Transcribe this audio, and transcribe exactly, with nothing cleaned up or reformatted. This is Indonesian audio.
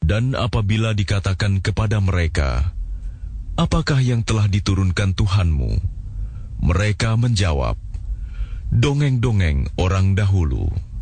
Dan apabila dikatakan kepada mereka, apakah yang telah diturunkan Tuhanmu? Mereka menjawab, dongeng-dongeng orang dahulu.